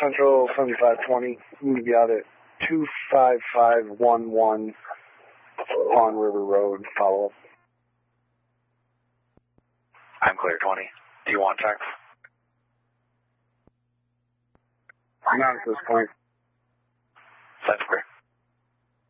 Central 7520. I'm going to be out at 25511 on River Road. Follow up. I'm clear, 20. Do you want text? Not at this point.